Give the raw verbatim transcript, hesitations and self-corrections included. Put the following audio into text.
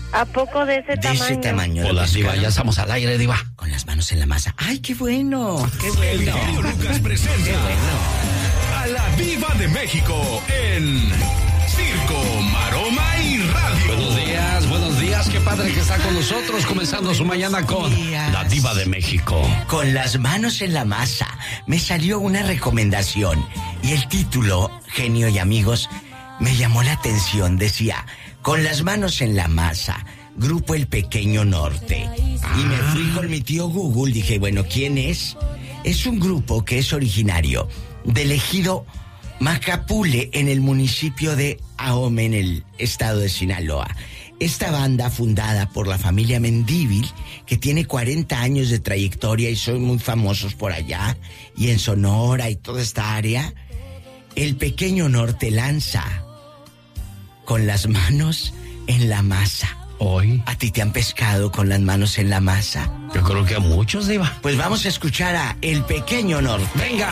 ¿A poco de ese de tamaño? ese tamaño. Hola, Diva, ya estamos al aire, Diva. Con las manos en la masa. ¡Ay, qué bueno! ¡Qué bueno! El genio Lucas presenta ¡Qué bueno! a la Diva de México en Circo, Maroma y Radio. Buenos días, buenos días. Qué padre que está con nosotros, comenzando su mañana con días. la Diva de México. Con las manos en la masa. Me salió una recomendación y el título, genio y amigos, me llamó la atención. Decía, con las manos en la masa, Grupo El Pequeño Norte. Y me fui con mi tío Google, dije, bueno, ¿quién es? Es un grupo que es originario del ejido Macapule, en el municipio de Ahome, en el estado de Sinaloa. Esta banda, fundada por la familia Mendívil, que tiene cuarenta años de trayectoria y son muy famosos por allá, y en Sonora y toda esta área, El Pequeño Norte lanza Con las manos en la masa. Hoy, ¿A ti te han pescado con las manos en la masa? yo creo que a muchos, Diva. Pues vamos a escuchar a El Pequeño Norte. Venga.